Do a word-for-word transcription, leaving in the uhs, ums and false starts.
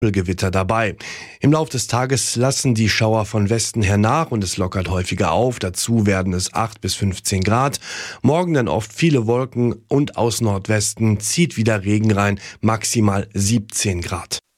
Gewitter dabei. Im Laufe des Tages lassen die Schauer von Westen her nach und es lockert häufiger auf. Dazu werden es acht bis fünfzehn Grad. Morgen dann oft viele Wolken und aus Nordwesten zieht wieder Regen rein, maximal siebzehn Grad.